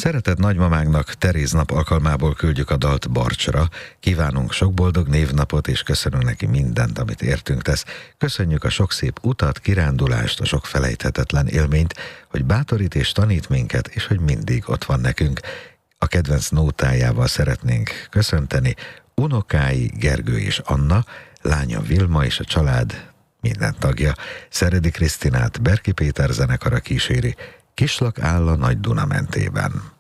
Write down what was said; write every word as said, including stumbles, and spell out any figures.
Szeretett nagymamánknak Teréznap alkalmából küldjük a dalt Barcsra. Kívánunk sok boldog névnapot, és köszönünk neki mindent, amit értünk tesz. Köszönjük a sok szép utat, kirándulást, a sok felejthetetlen élményt, hogy bátorít és tanít minket, és hogy mindig ott van nekünk. A kedvenc nótájával szeretnénk köszönteni unokái Gergő és Anna, lánya Vilma és a család minden tagja. Szeredi Krisztinát Berki Péter zenekara kíséri, Kislak áll a Nagy Duna mentében.